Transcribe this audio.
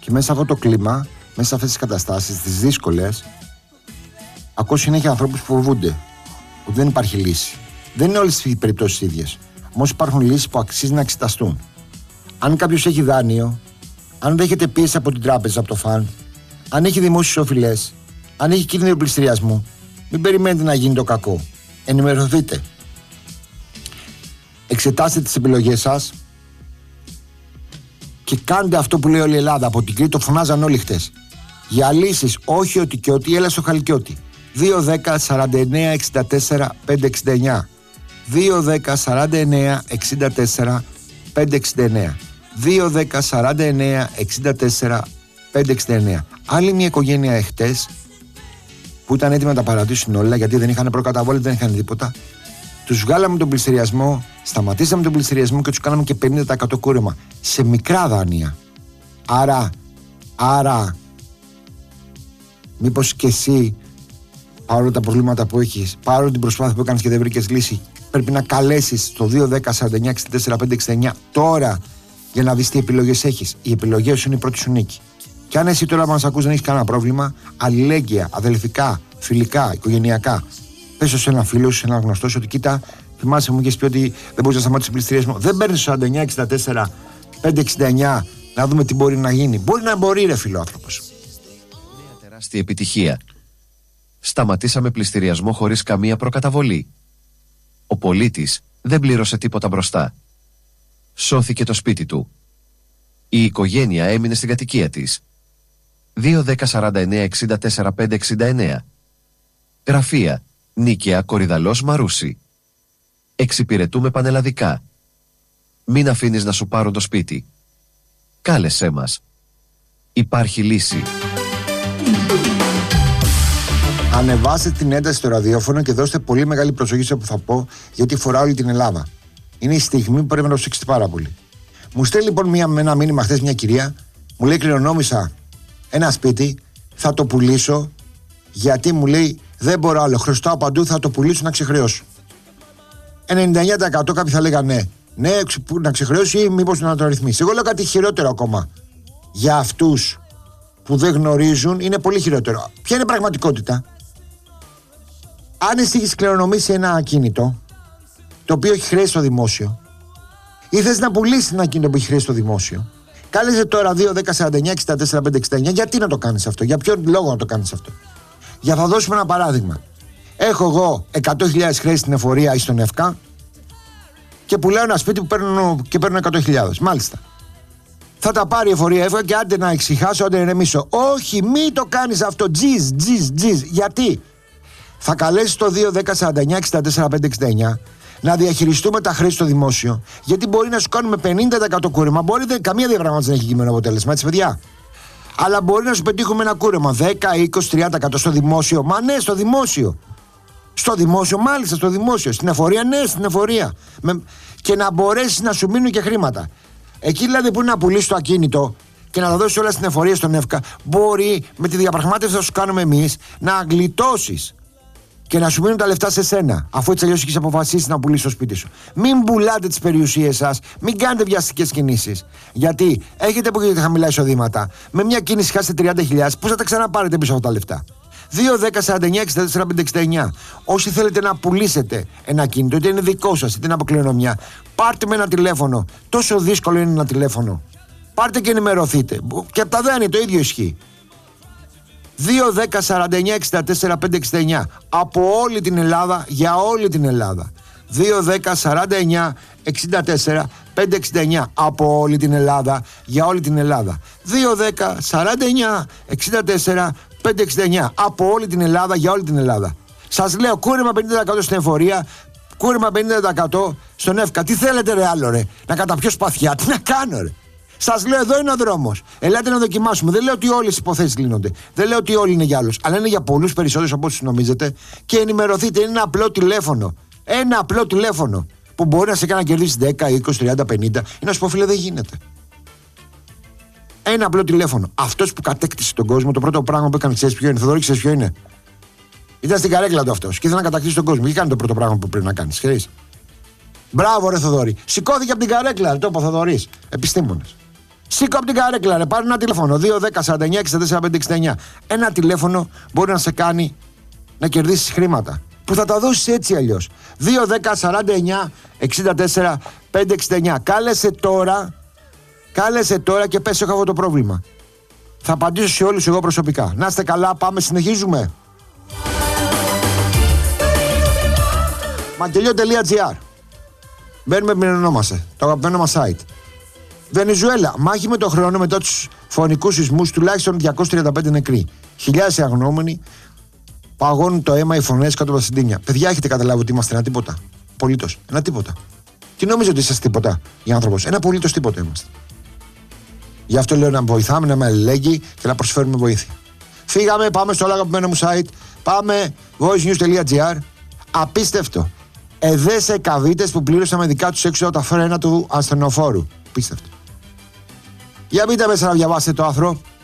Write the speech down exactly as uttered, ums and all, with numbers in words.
Και μέσα σε αυτό το κλίμα, μέσα σε αυτές τις καταστάσεις, τις δύσκολες, ακούω συνέχεια ανθρώπους που φοβούνται ότι δεν υπάρχει λύση. Δεν είναι όλες οι περιπτώσεις ίδιες. Όμως υπάρχουν λύσεις που αξίζει να εξεταστούν. Αν κάποιος έχει δάνειο, αν δέχεται πίεση από την τράπεζα, από το φαν, αν έχει δημόσιες οφειλές, αν έχει κίνδυνο πληστηριασμού, μην περιμένετε να γίνει το κακό. Ενημερωθείτε. Εξετάστε τις επιλογές σας και κάντε αυτό που λέει όλη η Ελλάδα. Από την Κρήτη το φωνάζαν όλοι χτες. Για λύσεις, όχι ότι και ότι, έλα στο Χαλκιώτη. δύο δέκα σαράντα εννέα εξήντα τέσσερα πεντακόσια εξήντα εννέα. δύο δέκα σαράντα εννέα εξήντα τέσσερα πεντακόσια εξήντα εννέα. δύο δέκα σαράντα εννέα εξήντα τέσσερα πεντακόσια εξήντα εννέα. Άλλη μια οικογένεια εχθές που ήταν έτοιμοι να τα παρατήσουν όλα γιατί δεν είχαν προκαταβόλη, δεν είχαν τίποτα. Τους βγάλαμε τον πληστηριασμό, σταματήσαμε τον πληστηριασμό και τους κάναμε και πενήντα τοις εκατό κούρεμα σε μικρά δάνεια. Άρα, άρα, μήπως και εσύ, παρόλο τα προβλήματα που έχεις, παρόλο την προσπάθεια που έκανες και δεν βρήκες λύση, πρέπει να καλέσεις το δύο δέκα σαράντα εννέα εξήντα τέσσερα πεντακόσια εξήντα εννέα τώρα για να δεις τι επιλογές έχεις. Οι επιλογές σου είναι η πρώτη σου νίκη. Και αν εσύ τώρα μας ακούς δεν έχεις κανένα πρόβλημα, αλληλέγγυα, αδελφικά, φιλικά, οικογενειακά, πες σε ένα φίλο σου, σε ένα γνωστό σου ότι κοίτα, θυμάσαι μου και πει ότι δεν μπορείς να σταματήσεις πληστηριασμό. Δεν παίρνεις σαράντα εννέα εξήντα τέσσερα πεντακόσια εξήντα εννέα να δούμε τι μπορεί να γίνει. Μπορεί να μπορεί, ρε φίλο άνθρωπος. Μια τεράστια επιτυχία. Σταματήσαμε πληστηριασμό χωρίς καμία προκαταβολή. Ο πολίτης δεν πλήρωσε τίποτα μπροστά. Σώθηκε το σπίτι του. Η οικογένεια έμεινε στην κατοικία της. δύο δέκα σαράντα εννέα εξήντα τέσσερα πεντακόσια εξήντα εννέα. Γραφεία Νίκαια Κορυδαλός Μαρούσι. Εξυπηρετούμε πανελλαδικά. Μην αφήνεις να σου πάρουν το σπίτι. Κάλεσέ μας. Υπάρχει λύση. Ανεβάστε την ένταση στο ραδιόφωνο και δώστε πολύ μεγάλη προσοχή σε που θα πω, γιατί φορά όλη την Ελλάδα. Είναι η στιγμή που πρέπει να προσέξετε πάρα πολύ. Μου στέλνει λοιπόν μια, ένα μήνυμα χθες μια κυρία, μου λέει κληρονόμησα ένα σπίτι, θα το πουλήσω, γιατί μου λέει δεν μπορώ άλλο, χρωστάω παντού, θα το πουλήσω να ξεχρεώσω. ενενήντα εννέα τοις εκατό κάποιοι θα λέγανε ναι, ναι, να ξεχρεώσει ή μήπως να το ρυθμίσει. Εγώ λέω κάτι χειρότερο ακόμα. Για αυτούς που δεν γνωρίζουν είναι πολύ χειρότερο. Ποια είναι η πραγματικότητα? Αν εσύ έχεις κληρονομήσει ένα ακίνητο το οποίο έχει χρέη στο δημόσιο ή θες να πουλήσεις ένα ακίνητο που έχει χρέη στο δημόσιο, κάλεσε τώρα δύο δέκα σαράντα εννέα εξήντα τέσσερα πεντακόσια εξήντα εννέα. Γιατί να το κάνεις αυτό? Για ποιον λόγο να το κάνεις αυτό? Για θα δώσουμε ένα παράδειγμα. Έχω εγώ εκατό χιλιάδες χρέη στην εφορία ή στον ΕΦΚΑ και πουλάω ένα σπίτι που παίρνω και παίρνω εκατό χιλιάδες. Μάλιστα. Θα τα πάρει η εφορία ΕΦΚΑ και άντε να εξηχάσω, άντε να ηρεμήσω. Όχι, μην το κάνεις αυτό. Τζιζ, τζιζ, τζιζ. Γιατί? Θα καλέσεις το δύο δέκα σαράντα εννέα εξήντα τέσσερα πεντακόσια εξήντα εννέα να διαχειριστούμε τα χρέη στο δημόσιο. Γιατί μπορεί να σου κάνουμε πενήντα τοις εκατό κούρεμα. Μπορεί δεν, καμία διαπραγμάτευση δεν έχει κείμενο αποτέλεσμα, έτσι παιδιά. Αλλά μπορεί να σου πετύχουμε ένα κούρεμα δέκα, είκοσι, τριάντα τοις εκατό στο δημόσιο. Μα ναι, στο δημόσιο. Στο δημόσιο, μάλιστα στο δημόσιο. Στην εφορία, ναι, στην εφορία. Με... Και να μπορέσει να σου μείνουν και χρήματα. Εκεί δηλαδή που είναι να πουλήσει το ακίνητο και να τα δώσει όλα στην εφορία στον ΕΦΚΑ, μπορεί με τη διαπραγμάτευση που θα σου κάνουμε εμείς να γλιτώσεις και να σου μείνουν τα λεφτά σε σένα, αφού έτσι αλλιώς έχεις αποφασίσει να πουλήσεις το σπίτι σου. Μην πουλάτε τις περιουσίες σας, μην κάνετε βιαστικές κινήσεις. Γιατί έχετε που έχετε χαμηλά εισοδήματα. Με μια κίνηση χάσετε τριάντα χιλιάδες, πώς θα τα ξαναπάρετε πίσω από τα λεφτά? δύο δέκα σαράντα εννέα εξήντα τέσσερα πεντακόσια εξήντα εννέα. Όσοι θέλετε να πουλήσετε ένα κινητό, είτε είναι δικό σας, είτε είναι από κληρονομιά, πάρτε με ένα τηλέφωνο. Τόσο δύσκολο είναι ένα τηλέφωνο. Πάρτε και ενημερωθείτε. Και από τα δάνεια το ίδιο ισχύει. δύο δέκα σαράντα εννέα εξήντα τέσσερα πεντακόσια εξήντα εννέα. Από όλη την Ελλάδα, για όλη την Ελλάδα. δύο δέκα σαράντα εννέα εξήντα τέσσερα πεντακόσια εξήντα εννέα. Από όλη την Ελλάδα, για όλη την Ελλάδα. δύο δέκα σαράντα εννέα εξήντα τέσσερα πεντακόσια εξήντα εννέα. Από όλη την Ελλάδα, για όλη την Ελλάδα. Σας λέω, κούρεμα πενήντα τοις εκατό στην εφορία, κούρεμα πενήντα τοις εκατό στον ΕΦΚΑ. Τι θέλετε ρε άλλο ρε? Να καταπιώ σπαθιά? Τι να κάνω ρε? Σας λέω, εδώ είναι ο δρόμος. Ελάτε να δοκιμάσουμε. Δεν λέω ότι όλες οι υποθέσεις λύνονται. Δεν λέω ότι όλοι είναι για άλλους. Αλλά είναι για πολλούς περισσότερους από όσους νομίζετε. Και ενημερωθείτε. Είναι ένα απλό τηλέφωνο. Ένα απλό τηλέφωνο. Που μπορεί να σε κάνει να κερδίσει δέκα, είκοσι, τριάντα, πενήντα. Ή να σου πω, φίλε, δεν γίνεται. Ένα απλό τηλέφωνο. Αυτός που κατέκτησε τον κόσμο, το πρώτο πράγμα που έκανε, ξέρεις ποιο είναι? Θοδωρή, ξέρεις ποιο είναι? Ήταν στην καρέκλα του αυτός. Και ήθελε να κατακτήσει τον κόσμο. Τι κάνει το πρώτο πράγμα που πρέπει να κάνει? Μπράβο, ρε Θοδωρή. Σηκώθηκε από την καρέκλα. Το είπε ο Θοδωρής. Επιστήμονες. Σήκω από την καρέκλα, ρε. Πάρε ένα τηλέφωνο. δύο δέκα σαράντα εννιά εξήντα τέσσερα πεντακόσια εξήντα εννιά. Ένα τηλέφωνο μπορεί να σε κάνει να κερδίσεις χρήματα. Που θα τα δώσεις έτσι αλλιώς. δύο δέκα σαράντα εννιά εξήντα τέσσερα πεντακόσια εξήντα εννιά. Κάλεσε τώρα. Κάλεσε τώρα και πες: έχω αυτό το πρόβλημα. Θα απαντήσω σε όλους εγώ προσωπικά. Να είστε καλά, πάμε, συνεχίζουμε. Μακελιό τελεία τζι άρ. Μπαίνουμε, μηνωνόμαστε. Το αγαπημένο μας site. Βενεζουέλα. Μάχη με τον χρόνο μετά τους φωνικούς σεισμούς, τουλάχιστον διακόσιοι τριάντα πέντε νεκροί. Χιλιάδες αγνώμενοι παγώνουν το αίμα, οι φωνές κάτω από τα συντήνια. Παιδιά, έχετε καταλάβει ότι είμαστε ένα τίποτα? Πολύτος. Ένα τίποτα. Τι νομίζετε ότι είσαστε τίποτα οι άνθρωποι? Ένα πολύτος τίποτα είμαστε. Γι' αυτό λέω να βοηθάμε, να είμαι αλληλέγγυοι και να προσφέρουμε βοήθεια. Φύγαμε, πάμε στο άλλο αγαπημένο μου site. Πάμε voice news τελεία τζι άρ. Απίστευτο. Εδέσε καβίτες που πλήρωσαν με δικά τους έξοδα τα φρένα του ασθενοφόρου. Απίστευτο. Για μπείτε μέσα να διαβάσετε το άθρο.